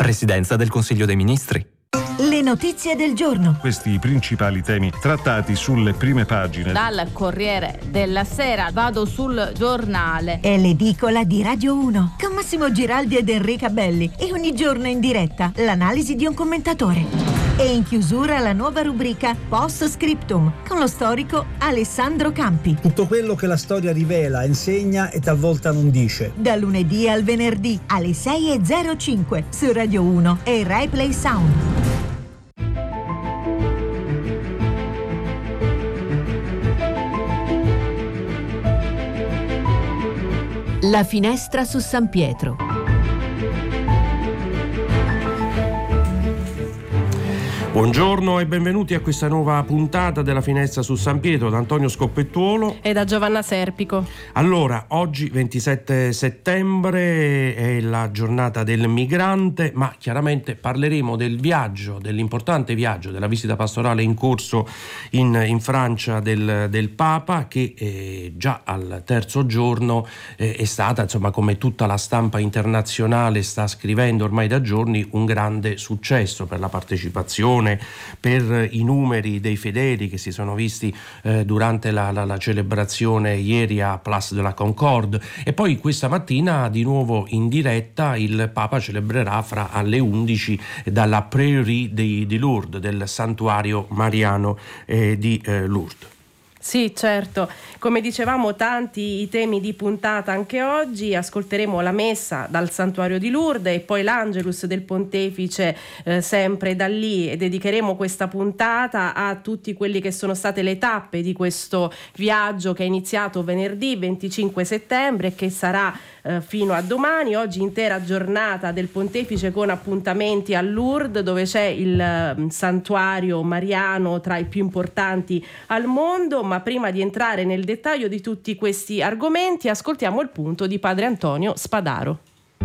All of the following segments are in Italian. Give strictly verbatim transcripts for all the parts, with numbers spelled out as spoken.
Presidenza del Consiglio dei Ministri. Le notizie del giorno. Questi i principali temi trattati sulle prime pagine. Dal Corriere della Sera vado sul Giornale. È l'edicola di Radio uno con Massimo Giraldi ed Enrica Belli e ogni giorno in diretta l'analisi di un commentatore. E in chiusura la nuova rubrica Post Scriptum con lo storico Alessandro Campi. Tutto quello che la storia rivela, insegna e talvolta non dice. Da lunedì al venerdì alle sei e zero cinque su Radio uno e Rai Play Sound. La finestra su San Pietro. Buongiorno e benvenuti a questa nuova puntata della Finestra su San Pietro da Antonio Scoppettuolo e da Giovanna Serpico. Allora, oggi ventisette settembre è la giornata del migrante, ma chiaramente parleremo del viaggio, dell'importante viaggio, della visita pastorale in corso in, in Francia del, del Papa, che eh, già al terzo giorno eh, è stata, insomma, come tutta la stampa internazionale sta scrivendo ormai da giorni, un grande successo per la partecipazione, per i numeri dei fedeli che si sono visti eh, durante la, la, la celebrazione ieri a Place de la Concorde, e poi questa mattina di nuovo in diretta il Papa celebrerà fra alle undici dalla Prairie di, di Lourdes, del santuario mariano eh, di eh, Lourdes. Sì, certo. Come dicevamo, tanti i temi di puntata anche oggi. Ascolteremo la messa dal santuario di Lourdes e poi l'Angelus del Pontefice eh, sempre da lì, e dedicheremo questa puntata a tutti quelli che sono state le tappe di questo viaggio che è iniziato venerdì venticinque settembre e che sarà eh, fino a domani. Oggi intera giornata del Pontefice con appuntamenti a Lourdes, dove c'è il eh, santuario mariano tra i più importanti al mondo. Ma prima di entrare nel dettaglio di tutti questi argomenti, ascoltiamo il punto di padre Antonio Spadaro.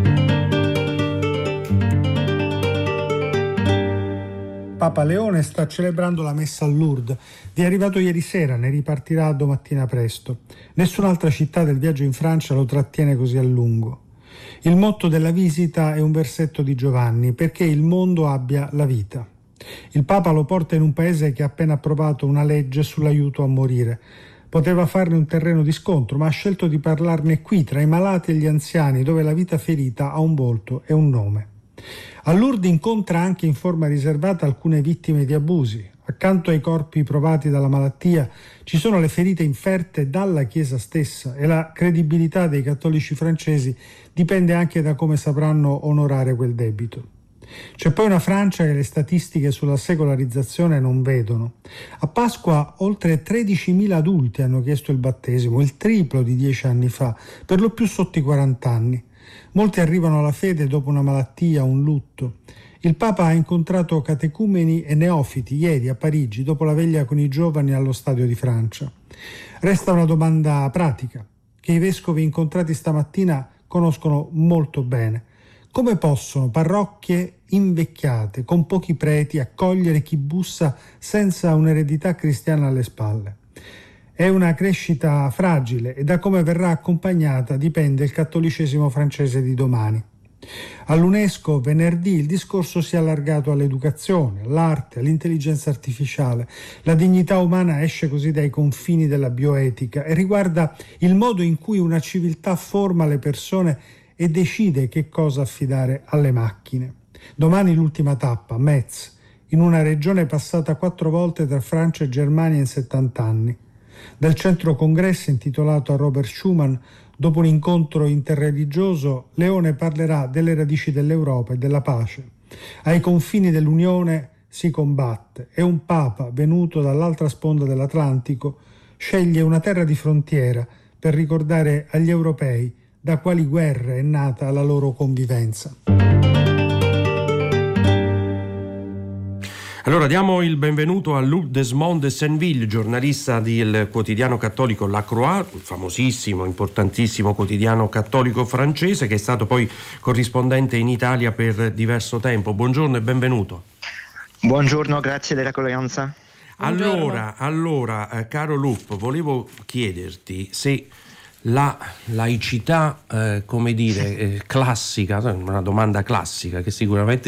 Papa Leone sta celebrando la messa a Lourdes. Vi è arrivato ieri sera, ne ripartirà domattina presto. Nessun'altra città del viaggio in Francia lo trattiene così a lungo. Il motto della visita è un versetto di Giovanni: perché il mondo abbia la vita. Il Papa lo porta in un paese che ha appena approvato una legge sull'aiuto a morire. Poteva farne un terreno di scontro, ma ha scelto di parlarne qui, tra i malati e gli anziani, dove la vita ferita ha un volto e un nome. A Lourdes incontra anche in forma riservata alcune vittime di abusi. Accanto ai corpi provati dalla malattia ci sono le ferite inferte dalla Chiesa stessa, e la credibilità dei cattolici francesi dipende anche da come sapranno onorare quel debito. C'è poi una Francia che le statistiche sulla secolarizzazione non vedono. A Pasqua oltre tredicimila adulti hanno chiesto il battesimo, il triplo di dieci anni fa, per lo più sotto i quaranta anni. Molti arrivano alla fede dopo una malattia, un lutto. Il Papa ha incontrato catecumeni e neofiti ieri a Parigi, dopo la veglia con i giovani allo Stadio di Francia. Resta una domanda pratica, che i vescovi incontrati stamattina conoscono molto bene. Come possono parrocchie invecchiate, con pochi preti, accogliere chi bussa senza un'eredità cristiana alle spalle? È una crescita fragile e da come verrà accompagnata dipende il cattolicesimo francese di domani. All'UNESCO venerdì il discorso si è allargato all'educazione, all'arte, all'intelligenza artificiale. La dignità umana esce così dai confini della bioetica e riguarda il modo in cui una civiltà forma le persone e decide che cosa affidare alle macchine. Domani l'ultima tappa, Metz, in una regione passata quattro volte tra Francia e Germania in settanta anni. Dal centro congresso intitolato a Robert Schuman, dopo un incontro interreligioso, Leone parlerà delle radici dell'Europa e della pace. Ai confini dell'Unione si combatte e un Papa venuto dall'altra sponda dell'Atlantico sceglie una terra di frontiera per ricordare agli europei da quali guerre è nata la loro convivenza. Allora diamo il benvenuto a Luc Desmond de Senneville, giornalista del quotidiano cattolico La Croix, un famosissimo, importantissimo quotidiano cattolico francese, che è stato poi corrispondente in Italia per diverso tempo. Buongiorno e benvenuto. Buongiorno, grazie dell'accoglienza. Allora, allora eh, caro Luc, volevo chiederti se la laicità, eh, come dire, eh, classica, una domanda classica che sicuramente